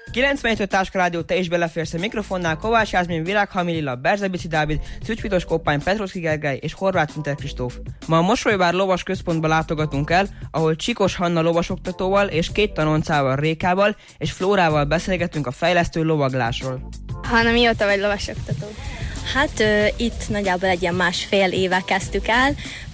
97 Táskarádió, te is beleférsz a mikrofonnál. Kovács Jászmin, Virág Hamililla, Berzebici Dávid, Szücs Koppány, Petrovszky Gergely és Horváth Winter Kristóf. Ma a Mosolyvár lovas központba látogatunk el, ahol Csikos Hanna lovasoktatóval és 2 tanoncával, Rékával és Flórával beszélgetünk a fejlesztő lovaglásról. Hanna, mióta vagy lovasoktató? Hát itt nagyjából egy ilyen 1,5 éve kezdtük el.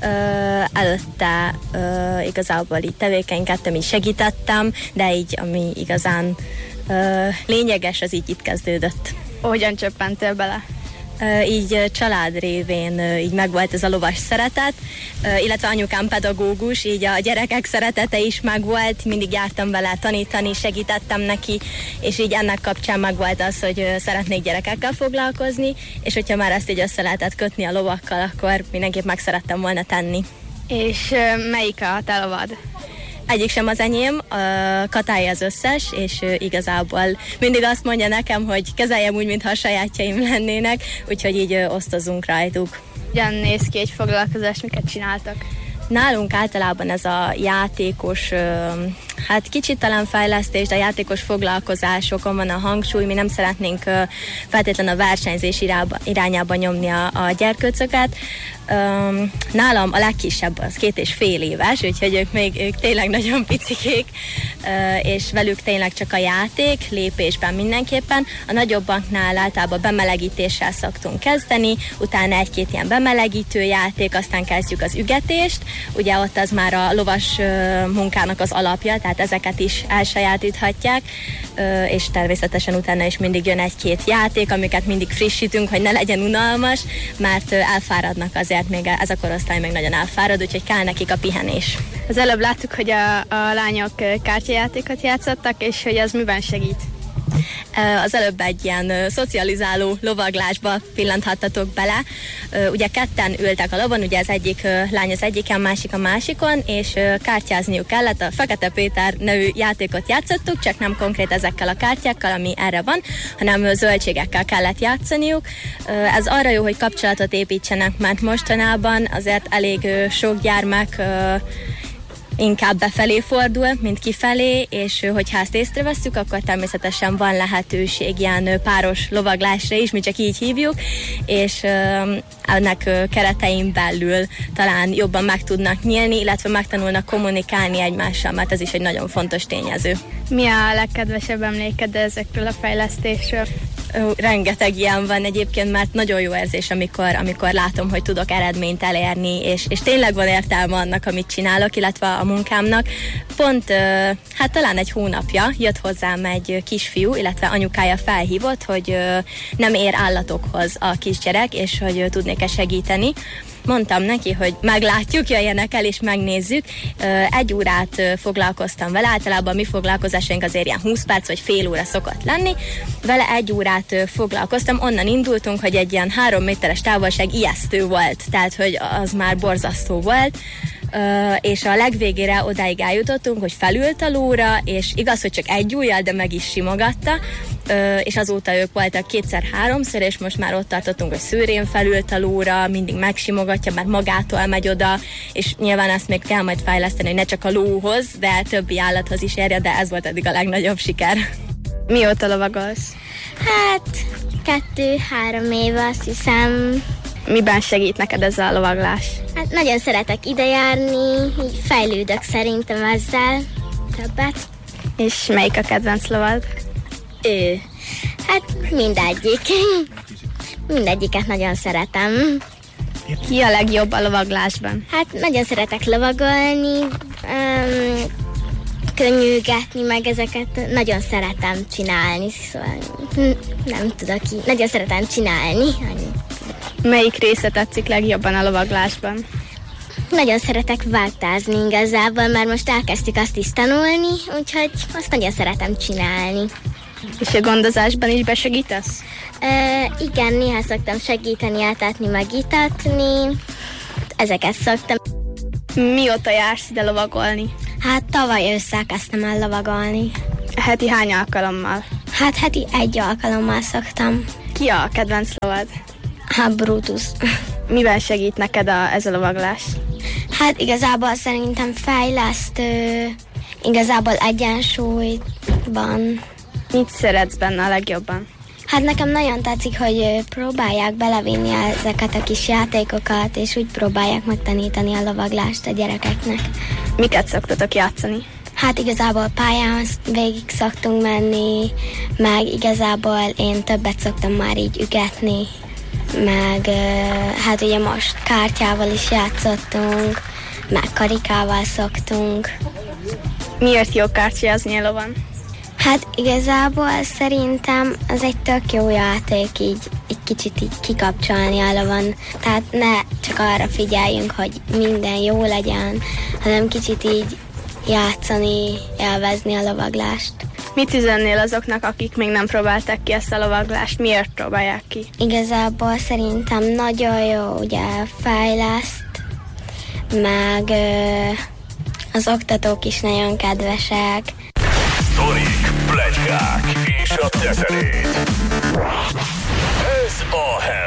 Előtte igazából így tevékenykedtem, így segítettem, de így ami igazán lényeges, az így itt kezdődött. Hogyan csöppentél bele? Így család révén így megvolt ez a lovas szeretet, illetve anyukám pedagógus, így a gyerekek szeretete is megvolt, mindig jártam vele tanítani, segítettem neki, és így ennek kapcsán megvolt az, hogy szeretnék gyerekekkel foglalkozni, és hogyha már ezt így össze lehetett kötni a lovakkal, akkor mindenképp meg szerettem volna tenni. És melyik a te lovad? Egyik sem az enyém, Katály az összes, és igazából mindig azt mondja nekem, hogy kezeljem úgy, mintha a sajátjaim lennének, úgyhogy így osztozunk rajtuk. Hogyan néz ki egy foglalkozás, miket csináltak? Nálunk általában ez a játékos, hát kicsit talán fejlesztés, de a játékos foglalkozásokon van a hangsúly, mi nem szeretnénk feltétlenül a versenyzés irányába nyomni a gyerkőcöket. Nálam a legkisebb az 2,5 éves, úgyhogy ők tényleg nagyon picikék, és velük tényleg csak a játék, lépésben mindenképpen. A nagyobbaknál általában bemelegítéssel szoktunk kezdeni, utána 1-2 ilyen bemelegítő játék, aztán kezdjük az ügetést, ugye ott az már a lovas munkának az alapja, tehát ezeket is elsajátíthatják, és természetesen utána is mindig jön 1-2 játék, amiket mindig frissítünk, hogy ne legyen unalmas, mert elfáradnak azért, még ez a korosztály még nagyon elfárad, úgyhogy kell nekik a pihenés. Az előbb láttuk, hogy a lányok kártyajátékot játszottak, és hogy az miben segít? Az előbb egy ilyen szocializáló lovaglásba pillanthattatok bele. Ugye 2 ültek a lovon, ugye az egyik lány az egyiken, másik a másikon, és kártyázniuk kellett. A Fekete Péter nevű játékot játszottuk, csak nem konkrét ezekkel a kártyákkal, ami erre van, hanem zöldségekkel kellett játszaniuk. Ez arra jó, hogy kapcsolatot építsenek, mert mostanában azért elég sok gyermek inkább befelé fordul, mint kifelé, és hogyha ezt észrevesszük, akkor természetesen van lehetőség ilyen páros lovaglásra is, mi csak így hívjuk, és ennek keretein belül talán jobban meg tudnak nyílni, illetve megtanulnak kommunikálni egymással, mert ez is egy nagyon fontos tényező. Mi a legkedvesebb emléked ezekről a fejlesztésről? Rengeteg ilyen van egyébként, mert nagyon jó érzés, amikor látom, hogy tudok eredményt elérni, és tényleg van értelme annak, amit csinálok, illetve a munkámnak. Pont, hát talán egy hónapja jött hozzám egy kisfiú, illetve anyukája felhívott, hogy nem ér állatokhoz a kisgyerek, és hogy tudnék-e segíteni. Mondtam neki, hogy meglátjuk, jöjjenek el és megnézzük. 1 órát foglalkoztam vele, általában a mi foglalkozásaink azért ilyen 20 perc vagy fél óra szokott lenni. Vele 1 órát foglalkoztam, onnan indultunk, hogy egy ilyen 3 méteres távolság ijesztő volt, tehát hogy az már borzasztó volt. És a legvégére odáig eljutottunk, hogy felült a lóra, és igaz, hogy csak 1 ujjal, de meg is simogatta, és azóta ők voltak 2-3-szor, és most már ott tartottunk, hogy szőrén felült a lóra, mindig megsimogatja, mert magától megy oda, és nyilván ezt még kell majd fejleszteni, hogy ne csak a lóhoz, de többi állathoz is érje, de ez volt eddig a legnagyobb siker. Mióta lovagolsz? Hát 2-3 éve, azt hiszem. Miben segít neked ez a lovaglás? Hát nagyon szeretek idejárni, így fejlődök szerintem ezzel többet. És melyik a kedvenc lovad? Hát mindegyik. Mindegyiket nagyon szeretem. Ki a legjobb a lovaglásban? Hát nagyon szeretek lovagolni, könnyűgetni, meg ezeket nagyon szeretem csinálni, szóval nem tudok így. Nagyon szeretem csinálni. Melyik része tetszik legjobban a lovaglásban? Nagyon szeretek váltázni igazából, mert most elkezdtük azt is tanulni, úgyhogy azt nagyon szeretem csinálni. És a gondozásban is besegítesz? Igen, néha szoktam segíteni, eltatni, megitatni. Ezeket szoktam. Mióta jársz ide lovagolni? Hát tavaly ősszel kezdtem el lovagolni. Heti hány alkalommal? Hát heti 1 alkalommal szoktam. Ki a kedvenc lovad? Hát Brutus. Miben segít neked ez a lovaglás? Hát igazából szerintem fejlesztő, igazából egyensúlyban Mit szeretsz benne a legjobban? Hát nekem nagyon tetszik, hogy próbálják belevinni ezeket a kis játékokat, és úgy próbálják megtanítani a lovaglást a gyerekeknek. Miket szoktatok játszani? Hát igazából pályán végig szoktunk menni, meg igazából én többet szoktam már így ügetni, meg hát ugye most kártyával is játszottunk, meg karikával szoktunk. Miért jó kártyázni a lovon? Hát igazából szerintem ez egy tök jó játék, így egy kicsit így kikapcsolni a lovon. Tehát ne csak arra figyeljünk, hogy minden jó legyen, hanem kicsit így játszani, élvezni a lovaglást. Mit üzennél azoknak, akik még nem próbálták ki ezt a lovaglást? Miért próbálják ki? Igazából szerintem nagyon jó, ugye fejleszt, meg az oktatók is nagyon kedvesek. Sztorik, pletykák és a teszelét. Ez a